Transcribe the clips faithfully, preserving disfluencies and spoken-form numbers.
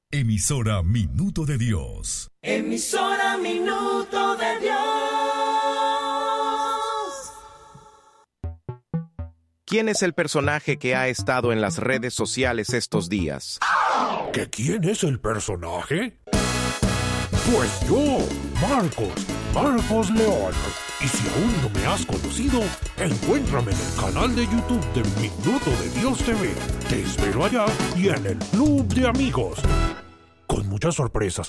Emisora Minuto de Dios. Emisora Minuto de Dios. ¿Quién es el personaje que ha estado en las redes sociales estos días? ¿Que quién es el personaje? Pues yo, Marcos, Marcos León. Y si aún no me has conocido, encuéntrame en el canal de YouTube de Minuto de Dios T V. Te espero allá y en el Club de Amigos. Con muchas sorpresas.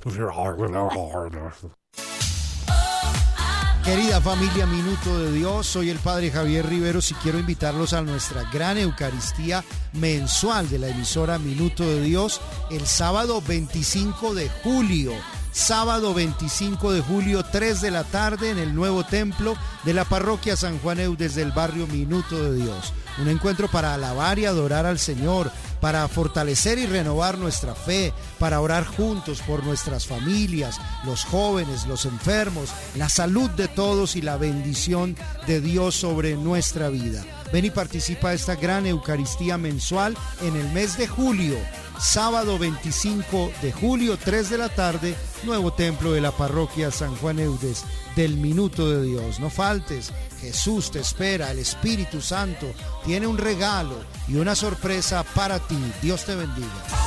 Querida familia Minuto de Dios, soy el Padre Javier Riveros y quiero invitarlos a nuestra gran Eucaristía mensual de la emisora Minuto de Dios el sábado veinticinco de julio. Sábado veinticinco de julio, tres de la tarde en el nuevo templo de la parroquia San Juan Eudes del barrio Minuto de Dios. Un encuentro para alabar y adorar al Señor, para fortalecer y renovar nuestra fe, para orar juntos por nuestras familias, los jóvenes, los enfermos, la salud de todos y la bendición de Dios sobre nuestra vida. Ven y participa de esta gran Eucaristía mensual en el mes de julio. Sábado veinticinco de julio, tres de la tarde, nuevo templo de la parroquia San Juan Eudes del Minuto de Dios. No faltes, Jesús te espera, el Espíritu Santo tiene un regalo y una sorpresa para ti. Dios te bendiga.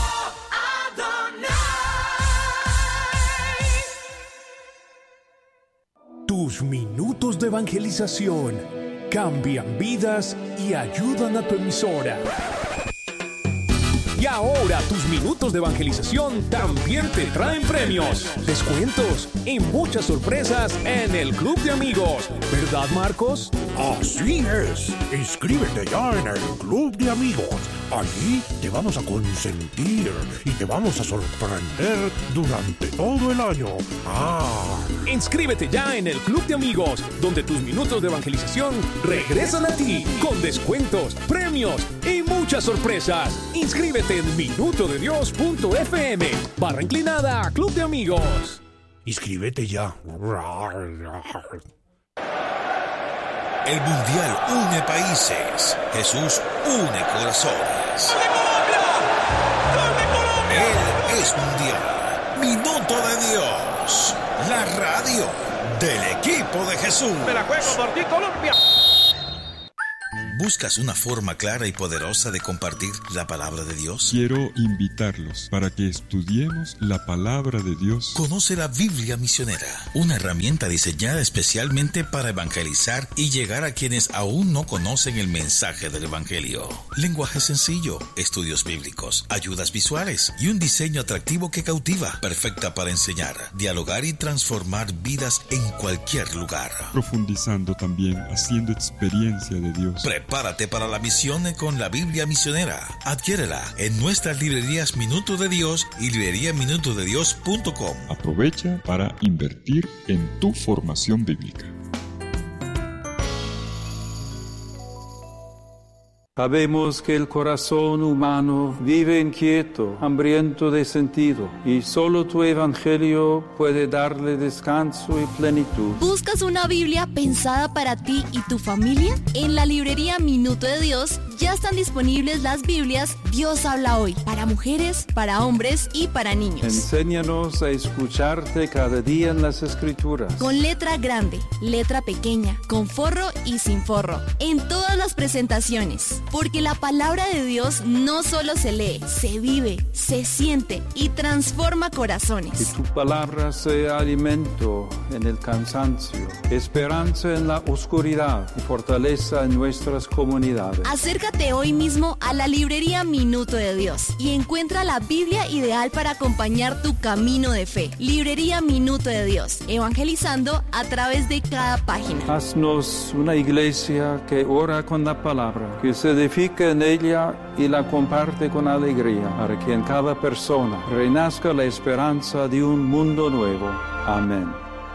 Tus minutos de evangelización cambian vidas y ayudan a tu emisora. Y ahora tus minutos de evangelización también te traen premios, descuentos y muchas sorpresas en el Club de Amigos. ¿Verdad, Marcos? Así es. Inscríbete ya en el Club de Amigos. Allí te vamos a consentir y te vamos a sorprender durante todo el año. Ah. Inscríbete ya en el Club de Amigos, donde tus minutos de evangelización regresan a ti con descuentos, premios y muchas sorpresas. Inscríbete en minuto de dios punto f m barra inclinada Club de Amigos. Inscríbete ya. El Mundial une países. Jesús une corazones. Él es Mundial. Minuto de Dios. La radio del equipo de Jesús. Me la juego por ti, Colombia. ¿Buscas una forma clara y poderosa de compartir la palabra de Dios? Quiero invitarlos para que estudiemos la palabra de Dios. Conoce la Biblia Misionera, una herramienta diseñada especialmente para evangelizar y llegar a quienes aún no conocen el mensaje del Evangelio. Lenguaje sencillo, estudios bíblicos, ayudas visuales y un diseño atractivo que cautiva, perfecta para enseñar, dialogar y transformar vidas en cualquier lugar. Profundizando también, haciendo experiencia de Dios. Prepárate para la misión con la Biblia Misionera. Adquiérela en nuestras librerías Minuto de Dios y librería minuto de dios punto com. Aprovecha para invertir en tu formación bíblica. Sabemos que el corazón humano vive inquieto, hambriento de sentido, y solo tu evangelio puede darle descanso y plenitud. ¿Buscas una Biblia pensada para ti y tu familia? En la librería Minuto de Dios ya están disponibles las Biblias Dios habla hoy, para mujeres, para hombres y para niños. Enséñanos a escucharte cada día en las Escrituras. Con letra grande, letra pequeña, con forro y sin forro, en todas las presentaciones. Porque la palabra de Dios no solo se lee, se vive, se siente y transforma corazones. Que tu palabra sea alimento en el cansancio, esperanza en la oscuridad y fortaleza en nuestras comunidades. Acércate hoy mismo a la librería Minuto de Dios y encuentra la Biblia ideal para acompañar tu camino de fe. Librería Minuto de Dios, evangelizando a través de cada página. Haznos una iglesia que ora con la palabra, que se edifica en ella y la comparte con alegría, para que en cada persona renazca la esperanza de un mundo nuevo. Amén.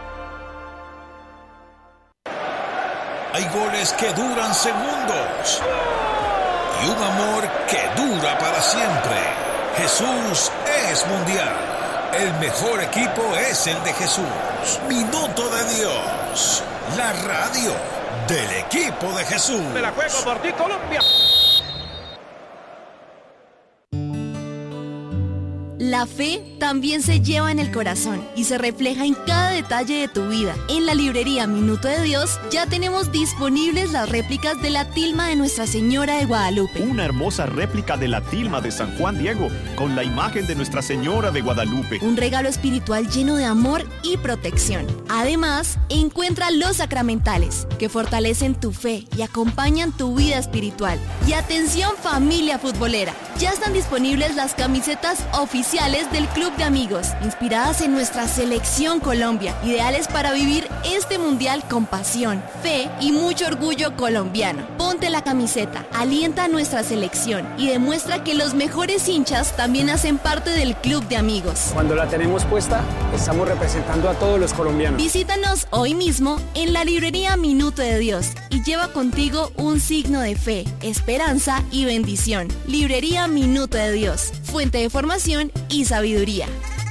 Hay goles que duran segundos y un amor que dura para siempre. Jesús es mundial. El mejor equipo es el de Jesús. Minuto de Dios. La radio del equipo de Jesús. Me la juego por ti, Colombia. La fe también se lleva en el corazón y se refleja en cada detalle de tu vida. En la librería Minuto de Dios ya tenemos disponibles las réplicas de la tilma de Nuestra Señora de Guadalupe. Una hermosa réplica de la tilma de San Juan Diego con la imagen de Nuestra Señora de Guadalupe. Un regalo espiritual lleno de amor y protección. Además, encuentra los sacramentales que fortalecen tu fe y acompañan tu vida espiritual. Y atención, familia futbolera, ya están disponibles las camisetas oficiales del Club de Amigos, inspiradas en nuestra selección Colombia, ideales para vivir este mundial con pasión, fe y mucho orgullo colombiano. Ponte la camiseta, alienta a nuestra selección y demuestra que los mejores hinchas también hacen parte del Club de Amigos. Cuando la tenemos puesta, estamos representando a todos los colombianos. Visítanos hoy mismo en la librería Minuto de Dios y lleva contigo un signo de fe, esperanza y bendición. Librería Minuto de Dios, fuente de formación y sabiduría.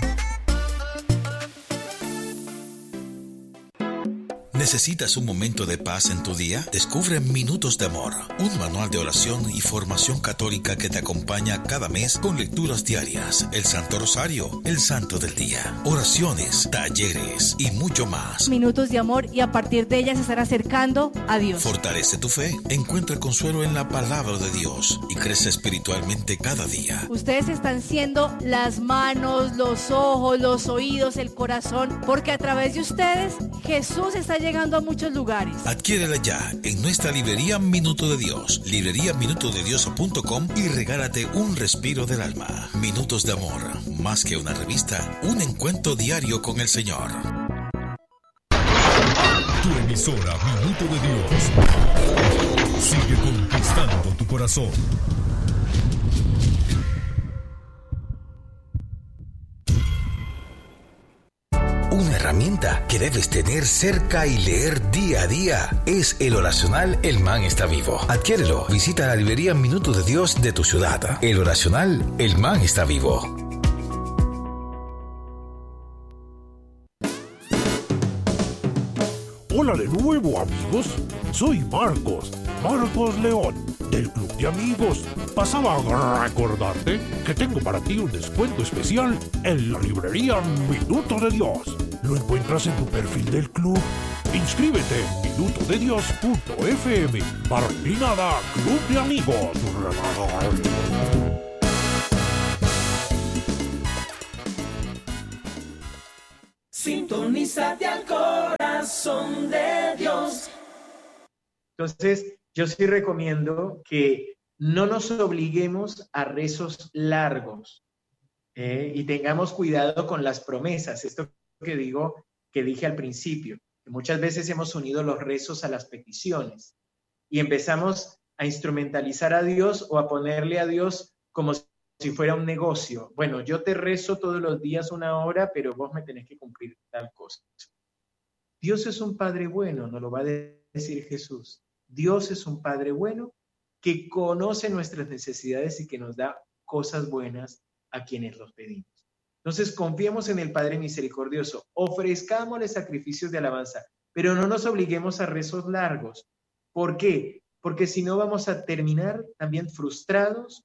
¿Necesitas un momento de paz en tu día? Descubre Minutos de Amor, un manual de oración y formación católica que te acompaña cada mes con lecturas diarias, el Santo Rosario, el Santo del Día, oraciones, talleres y mucho más. Minutos de amor y a partir de ellas se estará acercando a Dios. Fortalece tu fe, encuentra consuelo en la palabra de Dios y crece espiritualmente cada día. Ustedes están siendo las manos, los ojos, los oídos, el corazón, porque a través de ustedes Jesús está llegando llegando a muchos lugares. Adquiérela ya en nuestra librería Minuto de Dios, librería minuto de dios punto com y regálate un respiro del alma. Minutos de Amor, más que una revista, un encuentro diario con el Señor. Tu emisora Minuto de Dios sigue conquistando tu corazón. Una herramienta que debes tener cerca y leer día a día es el oracional El Man está vivo. Adquiérelo. Visita la librería Minuto de Dios de tu ciudad. El oracional El Man está vivo. Hola de nuevo, amigos. Soy Marcos, Marcos León, del Club de Amigos. Pasaba a recordarte que tengo para ti un descuento especial en la librería Minuto de Dios. Lo encuentras en tu perfil del club. Inscríbete en minuto de dios punto f m. Barra Club de Amigos. Sintonízate al corazón de Dios. Entonces, yo sí recomiendo que no nos obliguemos a rezos largos eh, y tengamos cuidado con las promesas. Esto que digo, que dije al principio, que muchas veces hemos unido los rezos a las peticiones y empezamos a instrumentalizar a Dios o a ponerle a Dios como si fuera un negocio. Bueno, yo te rezo todos los días una hora, pero vos me tenés que cumplir tal cosa. Dios es un Padre bueno, nos lo va a decir Jesús. Dios es un Padre bueno que conoce nuestras necesidades y que nos da cosas buenas a quienes los pedimos. Entonces, confiemos en el Padre misericordioso, ofrezcámosle sacrificios de alabanza, pero no nos obliguemos a rezos largos. ¿Por qué? Porque si no vamos a terminar también frustrados,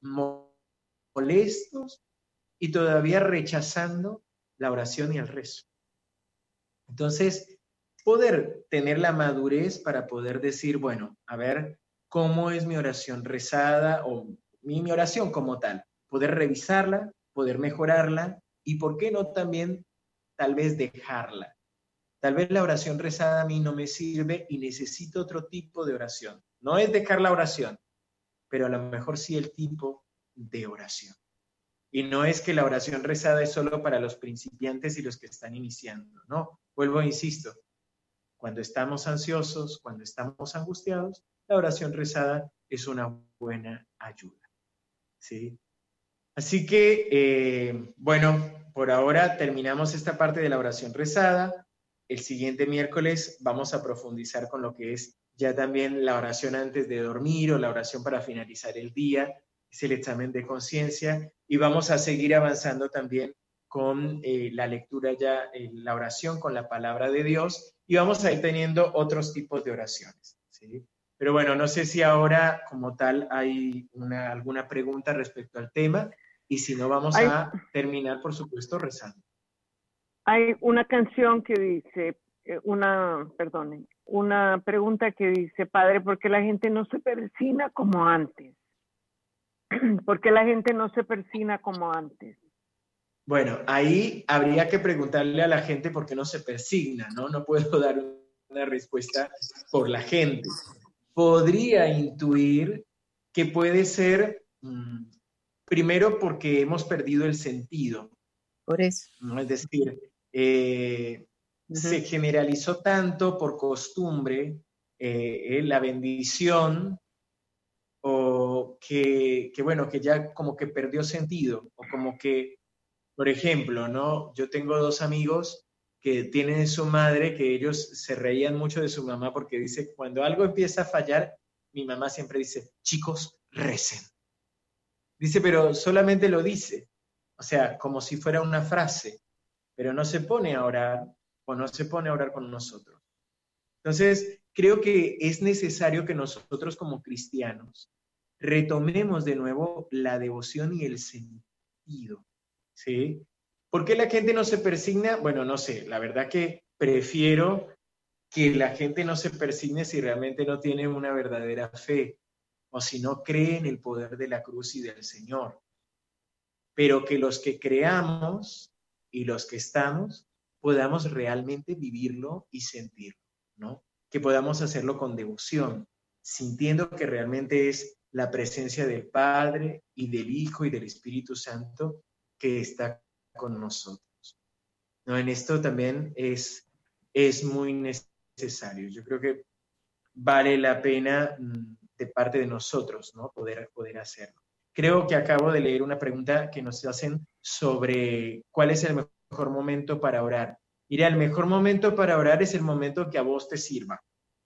molestos y todavía rechazando la oración y el rezo. Entonces, poder tener la madurez para poder decir, bueno, a ver, ¿cómo es mi oración rezada o mi, mi oración como tal? Poder revisarla, poder mejorarla y, ¿por qué no también tal vez dejarla? Tal vez la oración rezada a mí no me sirve y necesito otro tipo de oración. No es dejar la oración, pero a lo mejor sí el tipo de oración. Y no es que la oración rezada es solo para los principiantes y los que están iniciando. No, vuelvo e insisto, cuando estamos ansiosos, cuando estamos angustiados, la oración rezada es una buena ayuda. ¿Sí? Así que, eh, bueno, por ahora terminamos esta parte de la oración rezada. El siguiente miércoles vamos a profundizar con lo que es ya también la oración antes de dormir o la oración para finalizar el día, es el examen de conciencia, y vamos a seguir avanzando también con eh, la lectura ya, eh, la oración con la palabra de Dios, y vamos a ir teniendo otros tipos de oraciones, ¿sí? Pero bueno, no sé si ahora como tal hay una, alguna pregunta respecto al tema, y si no vamos hay, a terminar, por supuesto, rezando. Hay una canción que dice, una, perdone, una pregunta que dice, Padre, ¿por qué la gente no se persina como antes? ¿Por qué la gente no se persina como antes? Bueno, ahí habría que preguntarle a la gente por qué no se persigna, ¿no? No puedo dar una respuesta por la gente. Podría intuir que puede ser, mmm, primero, porque hemos perdido el sentido. Por eso. ¿No? Es decir, eh, uh-huh. se generalizó tanto por costumbre eh, eh, la bendición, o que, que, bueno, que ya como que perdió sentido, o como que, por ejemplo, ¿no? Yo tengo dos amigos que tienen su madre, que ellos se reían mucho de su mamá porque dice, cuando algo empieza a fallar, mi mamá siempre dice, chicos, recen. Dice, pero solamente lo dice, o sea, como si fuera una frase, pero no se pone a orar, o no se pone a orar con nosotros. Entonces, creo que es necesario que nosotros como cristianos retomemos de nuevo la devoción y el sentido, ¿sí? ¿Por qué la gente no se persigna? Bueno, no sé, la verdad que prefiero que la gente no se persigne si realmente no tiene una verdadera fe, o si no cree en el poder de la cruz y del Señor. Pero que los que creamos y los que estamos podamos realmente vivirlo y sentirlo, ¿no? Que podamos hacerlo con devoción, sintiendo que realmente es la presencia del Padre y del Hijo y del Espíritu Santo que está con nosotros, ¿no? En esto también es, es muy necesario. Yo creo que vale la pena de parte de nosotros, ¿no? Poder, poder hacerlo. Creo que acabo de leer una pregunta que nos hacen sobre cuál es el mejor momento para orar. Mira, el mejor momento para orar es el momento que a vos te sirva.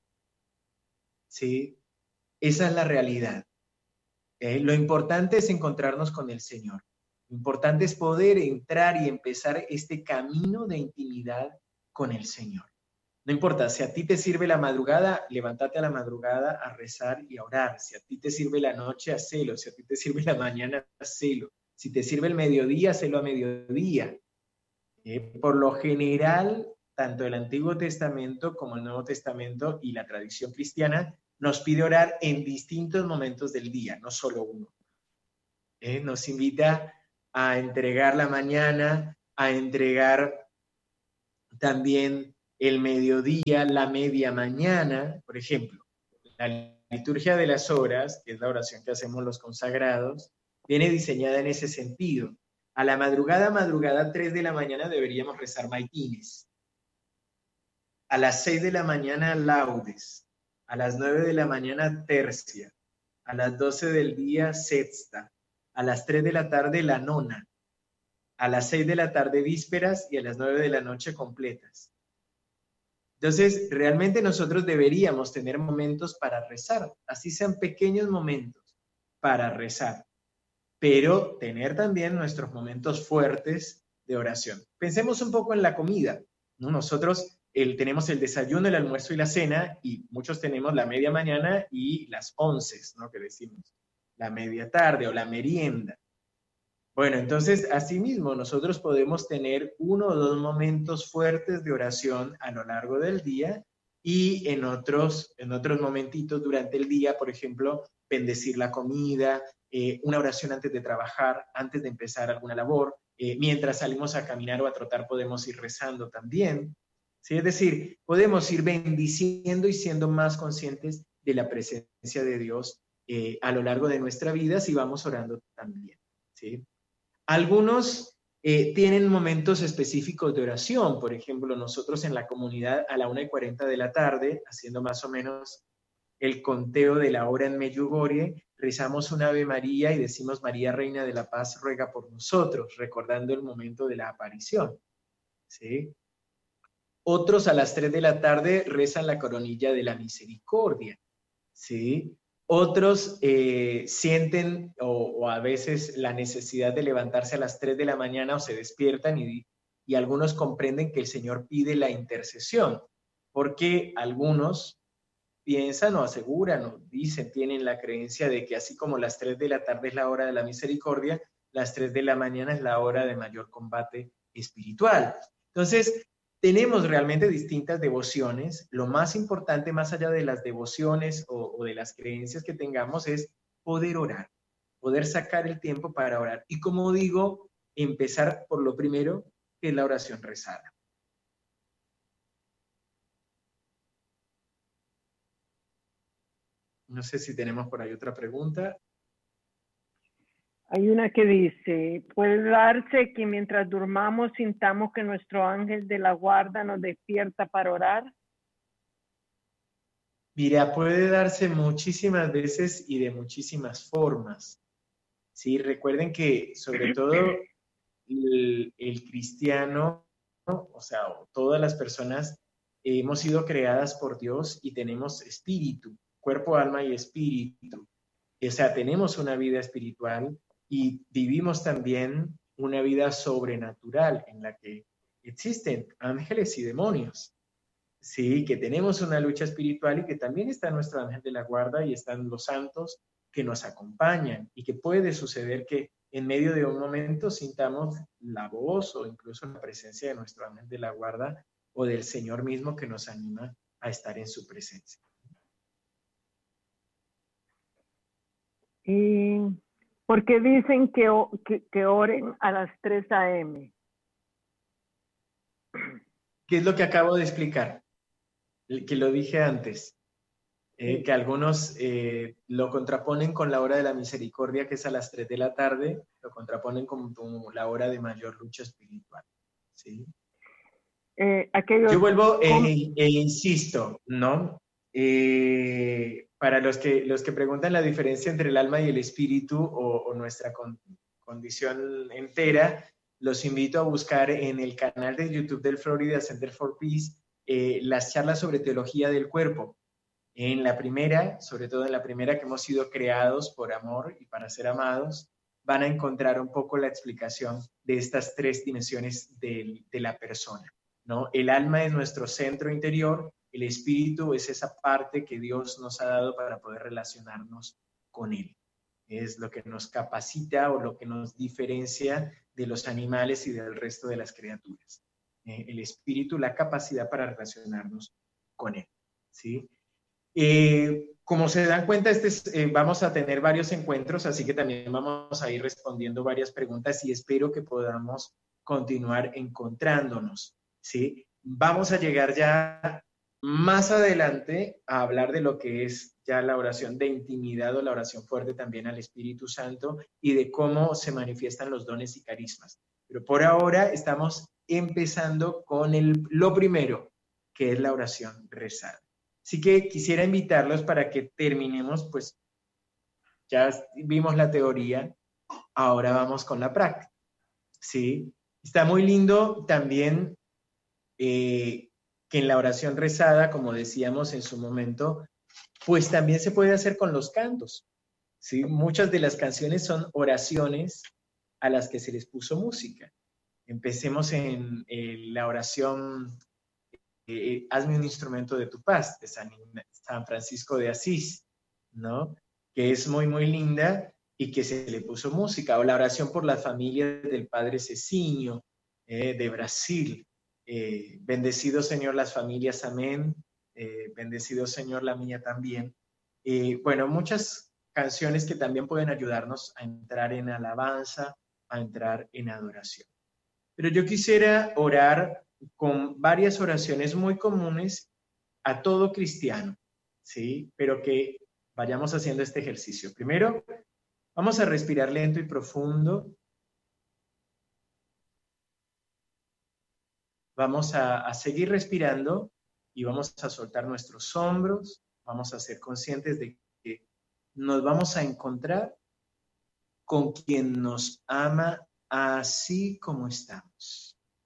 ¿Sí? Esa es la realidad. ¿Eh? Lo importante es encontrarnos con el Señor. Lo importante es poder entrar y empezar este camino de intimidad con el Señor. No importa, si a ti te sirve la madrugada, levántate a la madrugada a rezar y a orar. Si a ti te sirve la noche, hacelo. Si a ti te sirve la mañana, hacelo. Si te sirve el mediodía, hacelo a mediodía. Eh, por lo general, tanto el Antiguo Testamento como el Nuevo Testamento y la tradición cristiana nos pide orar en distintos momentos del día, no solo uno. Eh, nos invita a entregar la mañana, a entregar también el mediodía, la media mañana. Por ejemplo, la liturgia de las horas, que es la oración que hacemos los consagrados, viene diseñada en ese sentido. A la madrugada, madrugada, tres de la mañana deberíamos rezar maitines. A las seis de la mañana, laudes. A las nueve de la mañana, tercia. A las doce del día, sexta. A las tres de la tarde, la nona. A las seis de la tarde, vísperas, y a las nueve de la noche, completas. Entonces, realmente nosotros deberíamos tener momentos para rezar, así sean pequeños momentos para rezar, pero tener también nuestros momentos fuertes de oración. Pensemos un poco en la comida, ¿no? Nosotros el, tenemos el desayuno, el almuerzo y la cena, y muchos tenemos la media mañana y las once, ¿no? Que decimos, la media tarde o la merienda. Bueno, entonces, asimismo, nosotros podemos tener uno o dos momentos fuertes de oración a lo largo del día y en otros, en otros momentitos durante el día, por ejemplo, bendecir la comida, eh, una oración antes de trabajar, antes de empezar alguna labor, eh, mientras salimos a caminar o a trotar podemos ir rezando también, ¿sí? Es decir, podemos ir bendiciendo y siendo más conscientes de la presencia de Dios eh, a lo largo de nuestra vida si vamos orando también, ¿sí? Algunos eh, tienen momentos específicos de oración. Por ejemplo, nosotros en la comunidad a la una y cuarenta de la tarde, haciendo más o menos el conteo de la hora en Medjugorje, rezamos un Ave María y decimos María Reina de la Paz ruega por nosotros, recordando el momento de la aparición, ¿sí? Otros a las tres de la tarde rezan la coronilla de la misericordia, ¿sí? Otros eh, sienten o, o a veces la necesidad de levantarse a las tres de la mañana o se despiertan y, y algunos comprenden que el Señor pide la intercesión, porque algunos piensan o aseguran o dicen, tienen la creencia de que así como las tres de la tarde es la hora de la misericordia, las tres de la mañana es la hora de mayor combate espiritual. Entonces, tenemos realmente distintas devociones. Lo más importante, más allá de las devociones o, o de las creencias que tengamos, es poder orar, poder sacar el tiempo para orar. Y como digo, empezar por lo primero, que es la oración rezada. No sé si tenemos por ahí otra pregunta. Hay una que dice, ¿puede darse que mientras durmamos sintamos que nuestro ángel de la guarda nos despierta para orar? Mira, puede darse muchísimas veces y de muchísimas formas. Sí, recuerden que sobre todo el, el cristiano, ¿no? O sea, todas las personas eh, hemos sido creadas por Dios y tenemos espíritu, cuerpo, alma y espíritu. O sea, tenemos una vida espiritual y vivimos también una vida sobrenatural en la que existen ángeles y demonios. Sí, que tenemos una lucha espiritual y que también está nuestro ángel de la guarda y están los santos que nos acompañan y que puede suceder que en medio de un momento sintamos la voz o incluso la presencia de nuestro ángel de la guarda o del Señor mismo que nos anima a estar en su presencia. ¿Y por qué dicen que, que, que oren a las tres a eme? ¿Qué es lo que acabo de explicar? Que lo dije antes. Eh, que algunos eh, lo contraponen con la hora de la misericordia, que es a las tres de la tarde, lo contraponen con, con la hora de mayor lucha espiritual. ¿Sí? Eh, aquellos, Yo vuelvo e, e insisto, ¿no? Eh, para los que, los que preguntan la diferencia entre el alma y el espíritu o, o nuestra con, condición entera, los invito a buscar en el canal de YouTube del Florida Center for Peace eh, las charlas sobre teología del cuerpo. En la primera, sobre todo en la primera que hemos sido creados por amor y para ser amados, van a encontrar un poco la explicación de estas tres dimensiones de, de la persona, ¿no? El alma es nuestro centro interior, el espíritu es esa parte que Dios nos ha dado para poder relacionarnos con Él. Es lo que nos capacita o lo que nos diferencia de los animales y del resto de las criaturas. Eh, el espíritu, la capacidad para relacionarnos con Él, ¿sí? Eh, como se dan cuenta, este es, eh, vamos a tener varios encuentros, así que también vamos a ir respondiendo varias preguntas y espero que podamos continuar encontrándonos, ¿sí? Vamos a llegar ya más adelante a hablar de lo que es ya la oración de intimidad o la oración fuerte también al Espíritu Santo y de cómo se manifiestan los dones y carismas. Pero por ahora estamos empezando con el, lo primero, que es la oración rezada. Así que quisiera invitarlos para que terminemos, pues ya vimos la teoría, ahora vamos con la práctica, ¿sí? Está muy lindo también eh, que en la oración rezada, como decíamos en su momento, pues también se puede hacer con los cantos, ¿sí? Muchas de las canciones son oraciones a las que se les puso música. Empecemos en, en la oración Eh, hazme un instrumento de tu paz, de San, San Francisco de Asís, ¿no? Que es muy, muy linda y que se le puso música. O la oración por las familias del Padre Cecinho, eh, de Brasil. Eh, bendecido Señor las familias, amén. Eh, bendecido Señor la mía también. Eh, bueno, muchas canciones que también pueden ayudarnos a entrar en alabanza, a entrar en adoración. Pero yo quisiera orar con varias oraciones muy comunes a todo cristiano, ¿sí? Pero que vayamos haciendo este ejercicio. Primero, vamos a respirar lento y profundo. Vamos a, a seguir respirando y vamos a soltar nuestros hombros. Vamos a ser conscientes de que nos vamos a encontrar con quien nos ama así como estamos.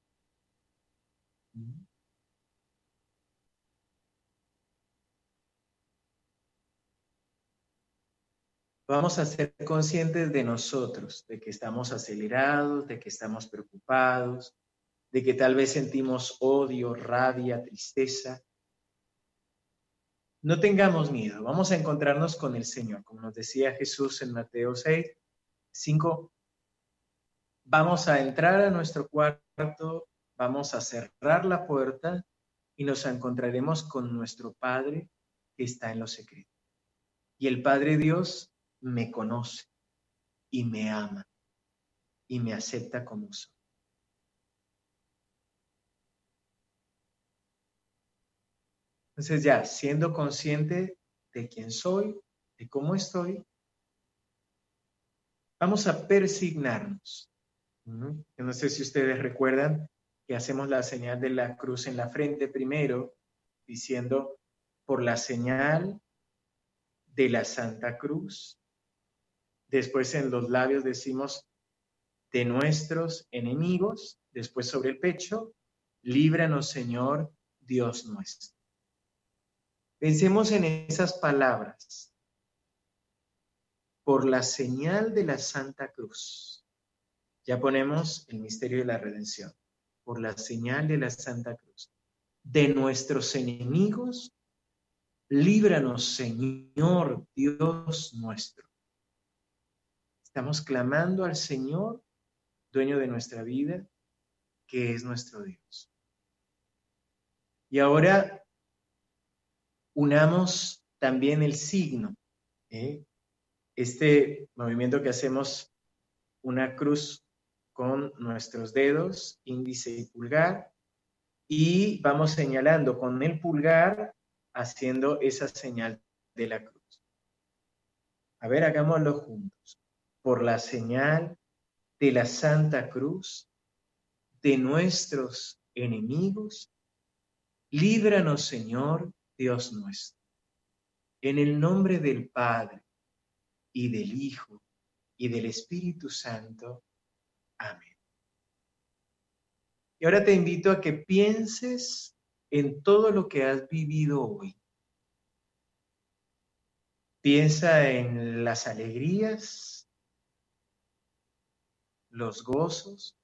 Vamos a ser conscientes de nosotros, de que estamos acelerados, de que estamos preocupados, de que tal vez sentimos odio, rabia, tristeza. No tengamos miedo, vamos a encontrarnos con el Señor, como nos decía Jesús en Mateo seis, cinco, vamos a entrar a nuestro cuarto, vamos a cerrar la puerta y nos encontraremos con nuestro Padre que está en lo secreto. Y el Padre Dios me conoce y me ama y me acepta como soy. Entonces ya, siendo consciente de quién soy, de cómo estoy, vamos a persignarnos. Uh-huh. Yo no sé si ustedes recuerdan que hacemos la señal de la cruz en la frente primero, diciendo, por la señal de la Santa Cruz. Después en los labios decimos, de nuestros enemigos. Después sobre el pecho, líbranos, Señor, Dios nuestro. Pensemos en esas palabras. Por la señal de la Santa Cruz. Ya ponemos el misterio de la redención. Por la señal de la Santa Cruz. De nuestros enemigos, líbranos, Señor, Dios nuestro. Estamos clamando al Señor, dueño de nuestra vida, que es nuestro Dios. Y ahora unamos también el signo. ¿eh? Este movimiento que hacemos, una cruz con nuestros dedos, índice y pulgar, y vamos señalando con el pulgar, haciendo esa señal de la cruz. A ver, hagámoslo juntos. Por la señal de la Santa Cruz, de nuestros enemigos, líbranos, Señor, Dios nuestro. En el nombre del Padre, y del Hijo, y del Espíritu Santo. Amén. Y ahora te invito a que pienses en todo lo que has vivido hoy. Piensa en las alegrías, los gozos.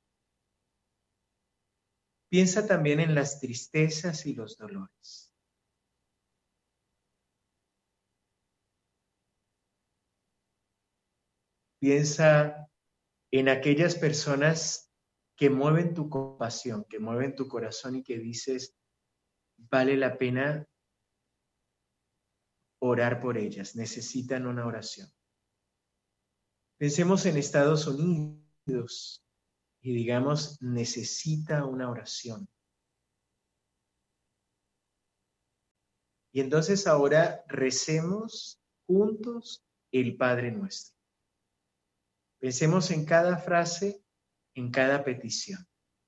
Piensa también en las tristezas y los dolores. Piensa en aquellas personas que mueven tu compasión, que mueven tu corazón y que dices, vale la pena orar por ellas, necesitan una oración. Pensemos en Estados Unidos y digamos, necesita una oración. Y entonces ahora recemos juntos el Padre Nuestro. Pensemos en cada frase, en cada petición.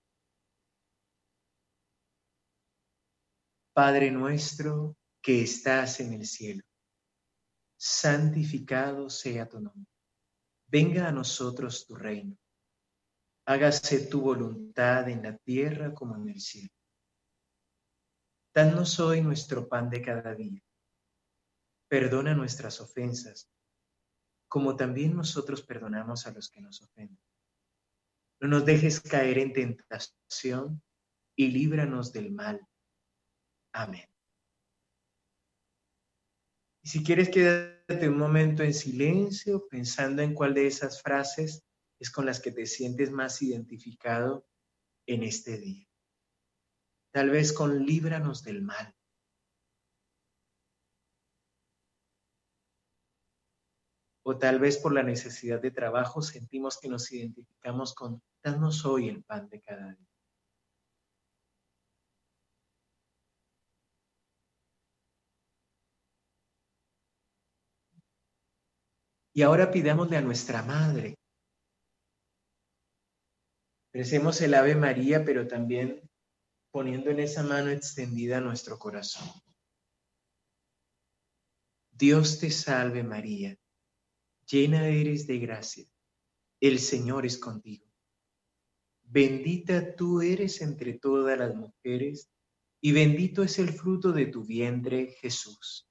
Padre nuestro que estás en el cielo, santificado sea tu nombre. Venga a nosotros tu reino. Hágase tu voluntad en la tierra como en el cielo. Danos hoy nuestro pan de cada día. Perdona nuestras ofensas, como también nosotros perdonamos a los que nos ofenden. No nos dejes caer en tentación y líbranos del mal. Amén. Y si quieres, quédate un momento en silencio, pensando en cuál de esas frases es con las que te sientes más identificado en este día. Tal vez con líbranos del mal. O tal vez por la necesidad de trabajo sentimos que nos identificamos con danos hoy el pan de cada día. Y ahora pidámosle a nuestra Madre. Recemos el Ave María, pero también poniendo en esa mano extendida nuestro corazón. Dios te salve María, llena eres de gracia, el Señor es contigo. Bendita tú eres entre todas las mujeres, y bendito es el fruto de tu vientre, Jesús.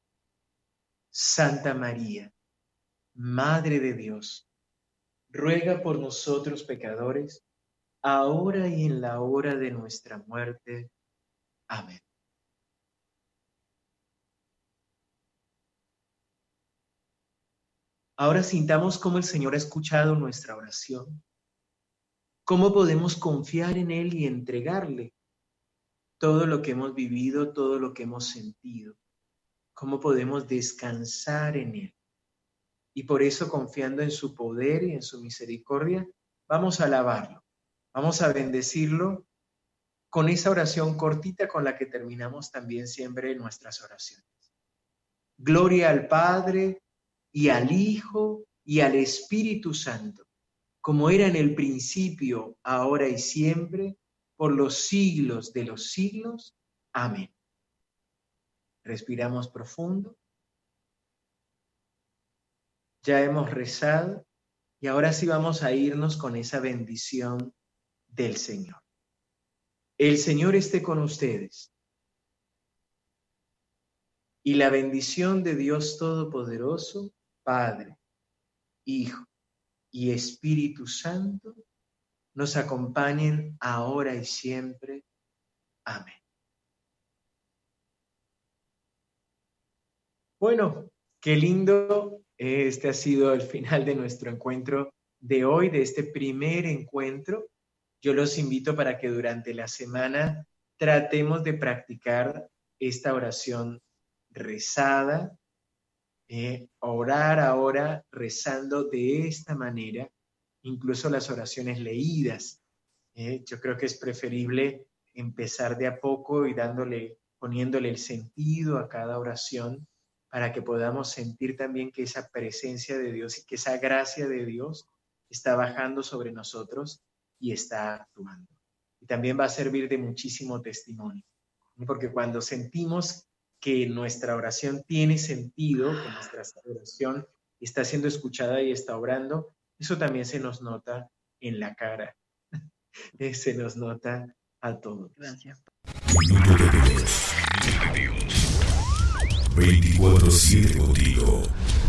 Santa María, Madre de Dios, ruega por nosotros pecadores, ahora y en la hora de nuestra muerte. Amén. Ahora sintamos cómo el Señor ha escuchado nuestra oración ¿Cómo podemos confiar en Él y entregarle todo lo que hemos vivido, todo lo que hemos sentido? ¿Cómo podemos descansar en Él? Y por eso, confiando en su poder y en su misericordia, vamos a alabarlo, vamos a bendecirlo con esa oración cortita con la que terminamos también siempre nuestras oraciones. Gloria al Padre y al Hijo y al Espíritu Santo, como era en el principio, ahora y siempre, por los siglos de los siglos. Amén. Respiramos profundo. Ya hemos rezado y ahora sí vamos a irnos con esa bendición del Señor. El Señor esté con ustedes. Y la bendición de Dios Todopoderoso, Padre, Hijo y Espíritu Santo, nos acompañen ahora y siempre. Amén. Bueno, qué lindo. Este ha sido el final de nuestro encuentro de hoy, de este primer encuentro. Yo los invito para que durante la semana tratemos de practicar esta oración rezada, eh, orar ahora rezando de esta manera, incluso las oraciones leídas. Eh, yo creo que es preferible empezar de a poco y dándole, poniéndole el sentido a cada oración para que podamos sentir también que esa presencia de Dios y que esa gracia de Dios está bajando sobre nosotros y está actuando. Y también va a servir de muchísimo testimonio, porque cuando sentimos que nuestra oración tiene sentido, que nuestra oración está siendo escuchada y está obrando, eso también se nos nota en la cara, se nos nota a todos. Gracias. Minuto de Dios. veinticuatro siete contigo.